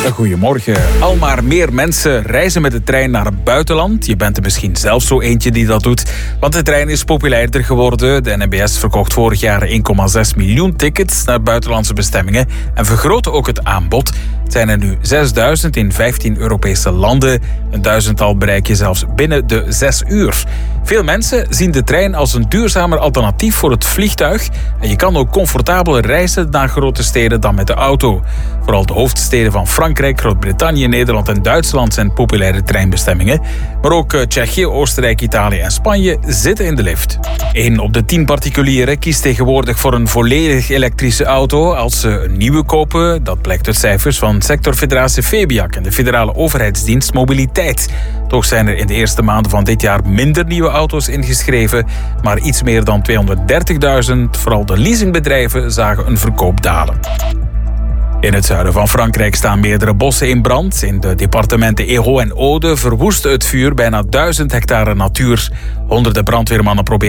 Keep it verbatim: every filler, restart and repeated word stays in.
Goedemorgen. Al maar meer mensen reizen met de trein naar het buitenland. Je bent er misschien zelf zo eentje die dat doet. Want de trein is populairder geworden. De N M B S verkocht vorig jaar één komma zes miljoen tickets naar buitenlandse bestemmingen. En vergrootte ook het aanbod. Het zijn er nu zesduizend in vijftien Europese landen. Een duizendtal bereik je zelfs binnen de zes uur. Veel mensen zien de trein als een duurzamer alternatief voor het vliegtuig. En je kan ook comfortabeler reizen naar grote steden dan met de auto. Vooral de hoofdsteden van Frankrijk, Groot-Brittannië, Nederland en Duitsland zijn populaire treinbestemmingen. Maar ook Tsjechië, Oostenrijk, Italië en Spanje zitten in de lift. Eén op de tien particulieren kiest tegenwoordig voor een volledig elektrische auto als ze een nieuwe kopen. Dat blijkt uit cijfers van sectorfederatie Febiak en de federale overheidsdienst Mobiliteit. Toch zijn er in de eerste maanden van dit jaar minder nieuwe auto's ingeschreven, maar iets meer dan tweehonderddertigduizend. Vooral de leasingbedrijven zagen een verkoop dalen. In het zuiden van Frankrijk staan meerdere bossen in brand. In de departementen Hérault en Aude verwoestte het vuur bijna duizend hectare natuur. Honderden brandweermannen proberen